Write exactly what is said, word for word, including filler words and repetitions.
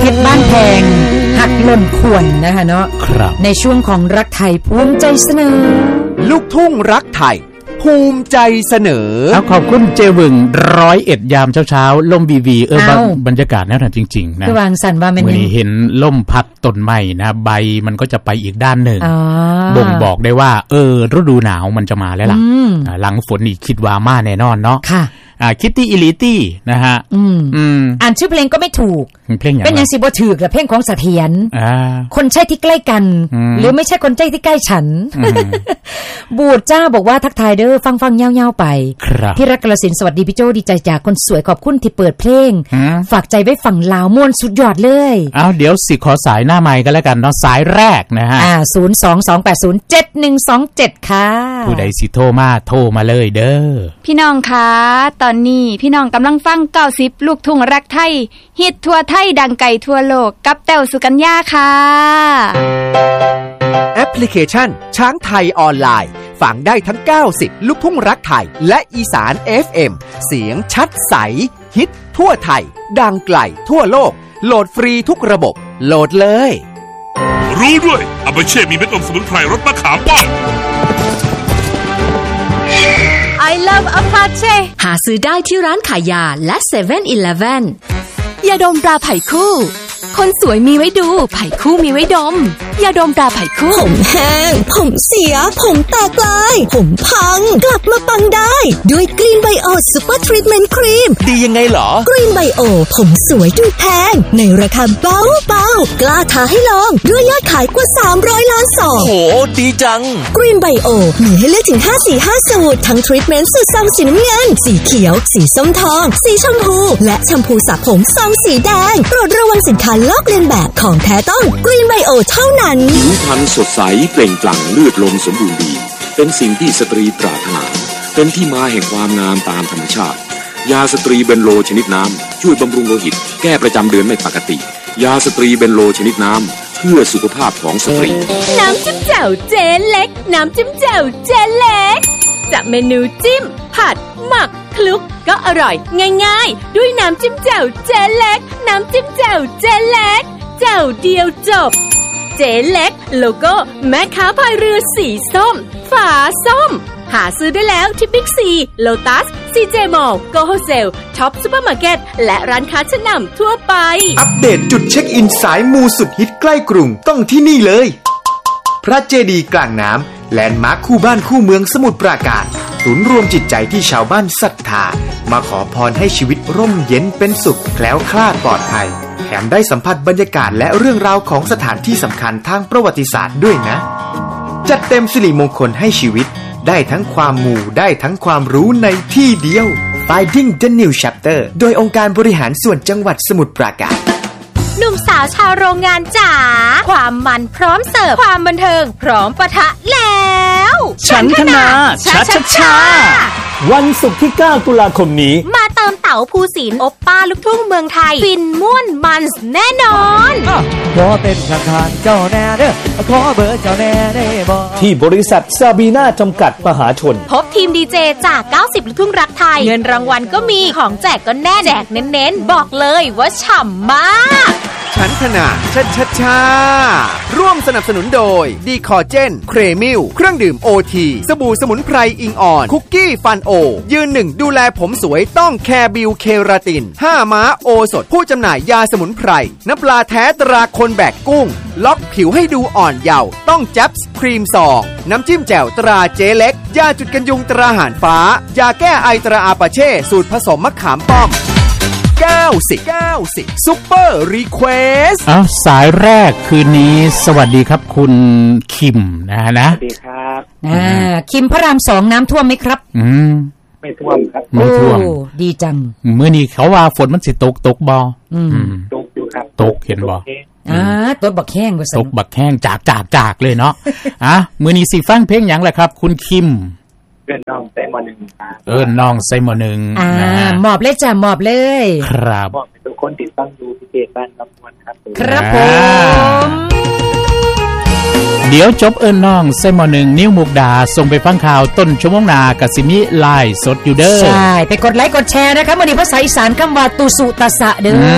เพชรบ้านแพงหักหล่นขวนนะคะเนาะครับในช่วงของรักไทยภูมิใจเสนอลูกทุ่งรักไทยภูมิใจเสนอเอาขอบคุณเจวึงร้อยเอ็ดยามเช้าๆล่มวีวีเออบรรยากาศแน่นอนจริงๆนะคือวางสันว่ามันนี่เห็นล่มพัดต้นไม้นะใบมันก็จะไปอีกด้านหนึ่งบ่งบอกได้ว่าเออฤดูหนาวมันจะมาแล้วล่ะหลังฝนนี่คิดว่ามาแน่นอนเนาะค่ะอ่าคิตตี้อิลิตี้นะฮะอืมอืมอ่านชื่อเพลงก็ไม่ถูกเพลงอย่างเป็นอย่างสิบ่ถูกกับเพลงของเสถียรอ่าคนใช่ที่ใกล้กันหรือไม่ใช่คนใช่ที่ใกล้ฉันบูดจ้าบอกว่าทักทายเด้อฟังๆยาวๆไปพี่รักกระสินสวัสดีพี่โจดีใจจากคนสวยขอบคุณที่เปิดเพลงฝากใจไว้ฝั่งลาวม่วนสุดยอดเลยอ้าวเดี๋ยวสิขอสายหน้าไมค์กันแล้วกันเนาะสายแรกนะฮะอ่าศูนย์ สอง สอง แปด ศูนย์ เจ็ด หนึ่ง สอง เจ็ดค่ะผู้ใดสิโทรมาโทรมาเลยเด้อพี่น้องคะตอนนี้พี่น้องกำลังฟังเก้าสิบลูกทุ่งรักไทยฮิตทั่วไทยดังไกลทั่วโลกกับแต้วสุกัญญาค่ะแอปพลิเคชันช้างไทยออนไลน์ฟังได้ทั้งเก้าสิบลูกทุ่งรักไทยและอีสาน เอฟ เอ็ม เสียงชัดใสฮิตทั่วไทยดังไกลทั่วโลกโหลดฟรีทุกระบบโหลดเลยรู้ด้วยอาบาเช่มีเม็ดนมสมุนไพรรสมะขามป้อม I love Apache หาซื้อได้ที่ร้านขายยาและเซเว่นอีเลฟเว่นยาดมตราไผ่คู่คนสวยมีไว้ดูไผ่คู่มีไว้ดมยาดมตราไผ่คู่ผมแห้งผมเสียผมแตกลายผมพังกลับมาปังได้ด้วยกรีนไบโอซูเปอร์ทรีทเมนต์ครีมดียังไงหรอกรีนไบโอผมสวยดูแพงในราคาเบาเบากล้าท้าให้ลองด้วยยอดขายกว่าสามร้อยล้านซองโหดีจังกรีนไบโอมีให้เลือกถึงห้าสีห้าสูตรทั้งทรีทเมนต์สูตรซองสีน้ำเงินสีเขียวสีส้มทองสีชมพูและแชมพูสระผมซองสีแดงโปรดระวังสินค้าลอกเลียนแบบของแท้ต้องกรีนไบโอเท่านั้นผิวพรรณสดใสเปล่งปลั่งเลือดลมสมบูรณ์ดีเป็นสิ่งที่สตรีปรารถนาเป็นที่มาแห่งความงามตามธรรมชาติยาสตรีเบนโลชนิดน้ำช่วยบำรุงโลหิตแก้ประจำเดือนไม่ปกติยาสตรีเบนโลชนิดน้ำเพื่อสุขภาพของสตรีน้ำจิ้มแจ่วเจ๊เล็กน้ำจิ้มแจ่วเจ๊เล็กจากเมนูจิ้มผัดหมักคลุกก็อร่อยง่ายๆด้วยน้ำจิ้มแจ่วเจ๊เล็กน้ำจิ้มแจ่วเจ๊เล็กแจ่วเดียวจบเจ๊เล็กโลโก้แม่ค้าพายเรือสีส้มฝาส้มหาซื้อได้แล้วที่บิ๊กซีโลตัสซีเจมอลโกโฮเซลท็อปซุปเปอร์มาร์เก็ตและร้านค้าชั้นนำทั่วไปอัปเดตจุดเช็คอินสายมูสุดฮิตใกล้กรุงต้องที่นี่เลยพระเจดีย์กลางน้ำแลนด์มาร์คคู่บ้านคู่เมืองสมุทรปราการศูนย์รวมจิตใจที่ชาวบ้านศรัทธามาขอพรให้ชีวิตร่มเย็นเป็นสุขแคล้วคลาดปลอดภัยแถมได้สัมผัสบรรยากาศและเรื่องราวของสถานที่สำคัญทางประวัติศาสตร์ด้วยนะจัดเต็มสิริมงคลให้ชีวิตได้ทั้งความหมู่ได้ทั้งความรู้ในที่เดียว Finding the New Chapter โดยองค์การบริหารส่วนจังหวัดสมุทรปราการหนุ่มสาวชาวโรงงานจ๋าความมันพร้อมเสิร์ฟความบันเทิงพร้อมปะทะแล้วฉันธนาชัชชาวันศุกร์ที่เก้าตุลาคมนี้มาเติมเต๋าภูสินทร์โอปป้าลูกทุ่งเมืองไทยฟินม่วนมันแน่นอนขอเป็นทางเจ้าแน่เด้อขอเบอร์เจ้าแน่ได้บ่ที่บริษัทซาบีน่าจำกัดมหาชนพบทีมดีเจจากเก้าสิบลูกทุ่งรักไทยเงินรางวัลก็มีของแจกก็แน่แจกเน้นๆบอกเลยว่าฉ่ำมากฉันธนาชัชชาร่วมสนับสนุนโดยดีคอเจนเครมิลเครื่องดื่มโอทีสบู่สมุนไพรอิงอ่อนคุกกี้ฟันโอยืนหนึ่งดูแลผมสวยต้องแคร์บิวเคราตินห้าม้าโอสดผู้จำหน่ายยาสมุนไพรน้ำปลาแท้ตราคนแบกกุ้งล็อกผิวให้ดูอ่อนเยาว์ต้องแจ๊บส์ครีมซองน้ำจิ้มแจ่วตราเจ๊เล็กยาจุดกันยุงตราหานฟ้ายาแก้ไอตราอาปาเช่สูตรผสมมะขามป้อมเก้าสิบ เก้าสิบซุปเปอร์รีเควสอ้าวสายแรกคืนนี้สวัสดีครับคุณคิมนะนะสวัสดีครับอ่าคิมพระรามสองน้ำท่วมไหมครับอืมไม่ท่วมครับไม่ท่วมดีจังเมื่อนี้เขาว่าฝนมันสิตกตกบ่อืมตกอยู่ครับตกเห็นบ่อ่าตกบักแห้งว่าซั่นตกบักแห้งจากจากจากเลยเนาะอ่ะมื้อนี้สิฟังเพลงหยังล่ะครับคุณคิมเอิ้นน้องไซมอหนึ่งครับเอิ้นน้องไซมอหนึ่งอ่ามอบเลยจ้ะมอบเลยครับมอบให้ทุกคนติดตั้งดูพิเศษบ้านลำพวนครับครับผมเดี๋ยวจบเอิ้นน้องไซมอหนึ่งนิ้วมุกดาส่งไปฟังข่าวต้นชั่วโมงหน้าก็สิมีไลฟ์สดอยู่เด้อใช่ไปกดไลค์กดแชร์นะคะมื้อนี้ภาษาอีสานคำว่าตุสุตะสะเด้อ